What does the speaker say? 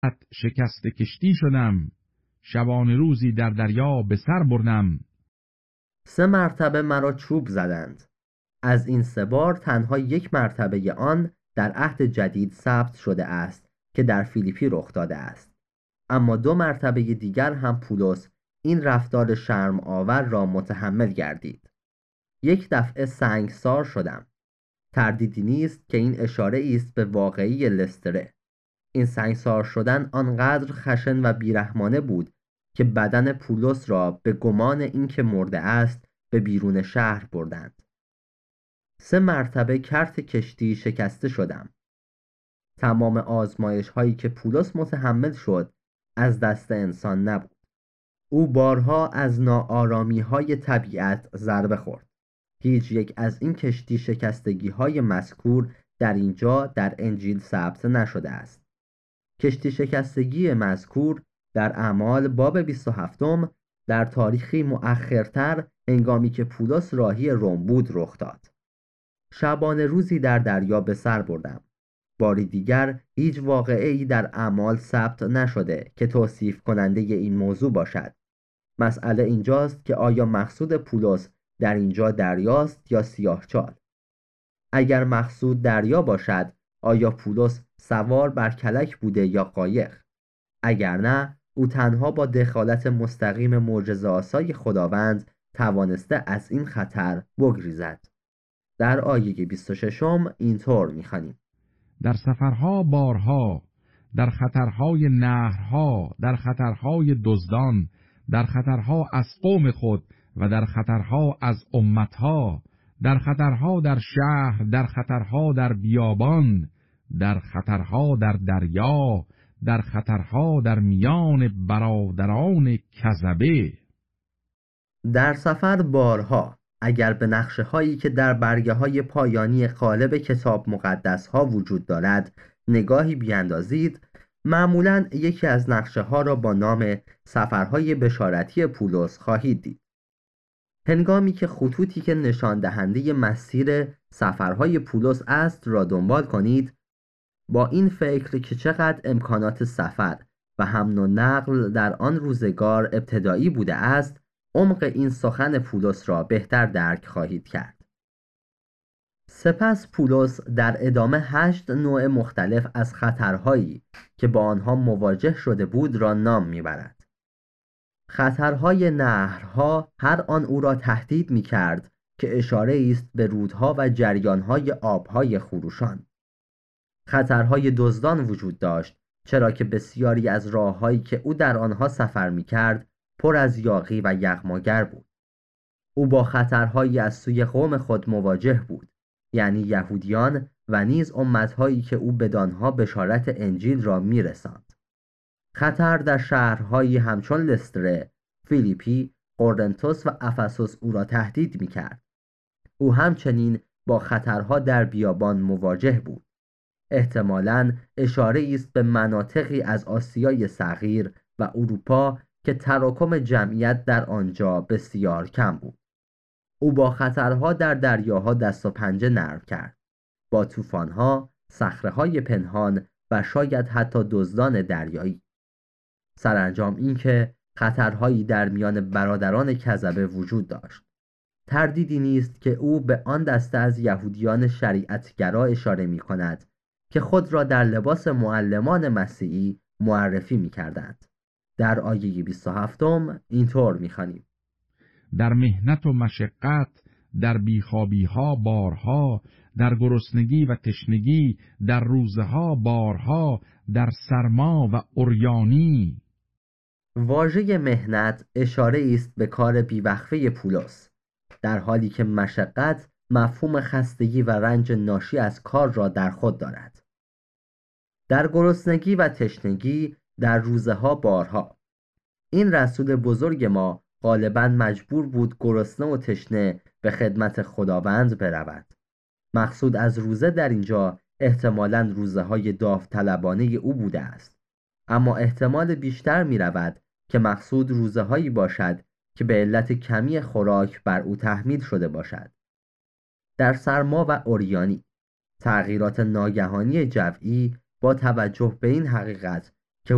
شکست کشتی شدم، شبانه روزی در دریا به سر بردم. 3 مرتبه مرا چوب زدند. از این 3 بار تنها 1 مرتبه آن در عهد جدید ثبت شده است که در فیلیپی رخ داده است. اما 2 مرتبه دیگر هم پولس این رفتار شرم آور را متحمل گردید. 1 دفعه سنگسار شدم. تردیدی نیست که این اشاره است به واقعی لستره. این سنگسار شدن آنقدر خشن و بیرحمانه بود که بدن پولس را به گمان اینکه مرده است به بیرون شهر بردند. 3 مرتبه کرت کشتی شکسته شدم. تمام آزمایش هایی که پولس متحمل شد از دست انسان نبود. او بارها از ناآرامی های طبیعت ضربه خورد. هیچ یک از این کشتی شکستگی های مذکور در اینجا در انجیل ثبت نشده است. کشتی شکستگی مذکور در اعمال باب 27 در تاریخی مؤخرتر هنگامی که پولس راهی روم بود رخ داد. شبانه روزی در دریا به سر بردم. باری دیگر هیچ واقعه‌ای در اعمال ثبت نشده که توصیف کننده این موضوع باشد. مسئله اینجاست که آیا مقصود پولس در اینجا دریاست یا سیاهچال؟ اگر مقصود دریا باشد، آیا پولس سوار بر کلک بوده یا قایق؟ اگر نه، او تنها با دخالت مستقیم معجزه‌آسای خداوند توانسته از این خطر بگریزد. در آیه 26 اینطور می‌خوانیم: در سفرها بارها، در خطرهای نهرها، در خطرهای دزدان، در خطرها از قوم خود و در خطرها از امتها، در خطرها در شهر، در خطرها در بیابان، در خطرها در دریا، در خطرها در میان برادران کذبه. در سفر بارها، اگر به نقشه هایی که در برگه های پایانی قالب کتاب مقدس ها وجود دارد نگاهی بیندازید، معمولاً یکی از نقشه ها را با نام سفرهای بشارتی پولس خواهید دید. هنگامی که خطوطی که نشان دهنده مسیر سفرهای پولس است را دنبال کنید، با این فکر که چقدر امکانات سفر و حمل و نقل در آن روزگار ابتدایی بوده است، عمق این سخن پولس را بهتر درک خواهید کرد. سپس پولس در ادامه 8 نوع مختلف از خطرهایی که با آنها مواجه شده بود را نام میبرد. خطرهای نهرها هر آن او را تهدید میکرد که اشاره است به رودها و جریانهای آبهای خروشان. خطرهای دزدان وجود داشت، چرا که بسیاری از راههایی که او در آنها سفر میکرد پر از یاغی و یغماگر بود. او با خطرهایی از سوی قوم خود مواجه بود، یعنی یهودیان و نیز امتهایی که او بدانها بشارت انجیل را میرساند. خطر در شهرهایی همچون لستره، فیلیپی، قرنتس و افسوس او را تهدید میکرد. او همچنین با خطرها در بیابان مواجه بود. احتمالاً اشاره است به مناطقی از آسیای صغیر و اروپا که تراکم جمعیت در آنجا بسیار کم بود. او با خطرها در دریاها دست و پنجه نرم کرد، با طوفان‌ها، صخره‌های پنهان و شاید حتی دزدان دریایی. سرانجام اینکه خطرهایی در میان برادران کذبه وجود داشت. تردیدی نیست که او به آن دسته از یهودیان شریعتگرا اشاره می‌کند که خود را در لباس معلمان مسیحی معرفی می‌کردند. در آیه 27 اینطور می‌خوانیم: در مهنت و مشقت، در بیخوابی‌ها بارها، در گرسنگی و تشنگی، در روزها بارها، در سرما و عریانی. واژه مهنت اشاره است به کار بیوقفه پولس، در حالی که مشقت مفهوم خستگی و رنج ناشی از کار را در خود دارد. در گرسنگی و تشنگی، در روزها بارها. این رسول بزرگ ما غالباً مجبور بود گرسنه و تشنه به خدمت خداوند برود. مقصود از روزه در اینجا احتمالاً روزهای داوطلبانه او بوده است، اما احتمال بیشتر می رود که مقصود روزهایی باشد که به علت کمی خوراک بر او تحمیل شده باشد. در سرما و عریانی، تغییرات ناگهانی جوئی با توجه به این حقیقت